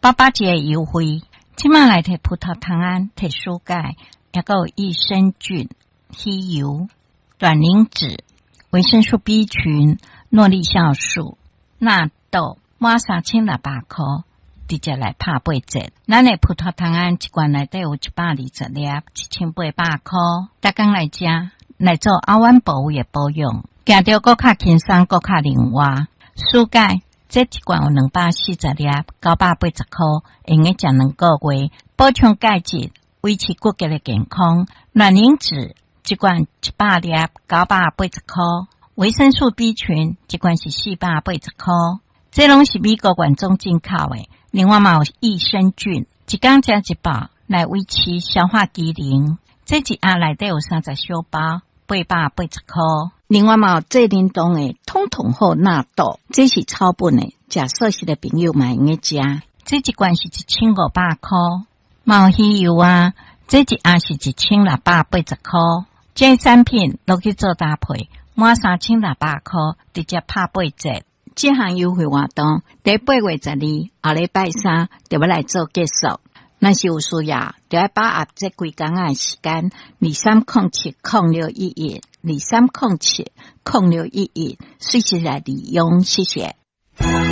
88折的优惠。即卖来摕葡萄糖胺、摕蔬钙，也有益生菌、稀油、卵磷脂、维生素 B 群、诺丽酵素、纳豆，满3600块，直接来拍8折。咱的葡萄糖胺一罐内底有120粒，1800块。大工来食，来做熬丸保胃的保养，行着搁较轻松，搁较灵活。蔬钙这一罐有240粒，980块，用个食2个月，补充钙质，维持骨骼的健康。卵磷脂一罐100粒，980块。维生素 B 群一罐是480块，这拢是美国原装进口的。另外嘛有益生菌，一天吃一包来维持消化机能。这一盒内底有30小包，880块。另外嘛有最冷冻的统统好纳豆，这是草本的，吃素食的朋友嘛用个食。这一罐是1500块。嘛有稀油啊，这一盒是1680块。这产品落去做搭配。满3600块，直接拍8折。这项优惠活动，在8月12，下礼拜3就要来做结束。若是有需要，就要把握这几天的时间，23070611 23070611，随时来利用，谢谢。